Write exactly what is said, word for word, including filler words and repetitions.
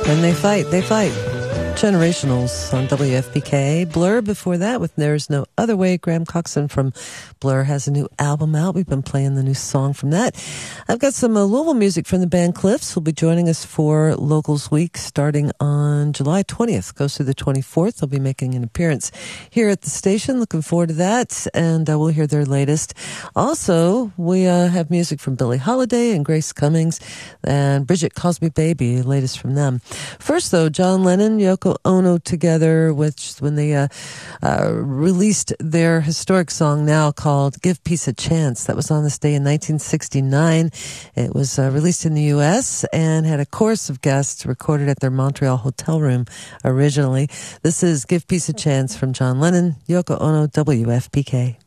And they fight, they fight. Generationals on W F P K. Blur before that with There's No Other Way. Graham Coxon from Blur has a new album out. We've been playing the new song from that. I've got some uh, Louisville music from the band Cliffs who'll be joining us for Locals Week starting on July twentieth. Goes through the twenty-fourth. They'll be making an appearance here at the station. Looking forward to that. And uh, we'll hear their latest. Also, we uh, have music from Billie Holiday and Grace Cummings and Bridget Cosby Baby, latest from them. First, though, John Lennon, Yoko Ono together, which when they uh, uh, released their historic song now called Give Peace a Chance. That was on this day in nineteen sixty-nine. It was uh, released in the U S and had a chorus of guests recorded at their Montreal hotel room originally. This is Give Peace a Chance from John Lennon, Yoko Ono, W F P K.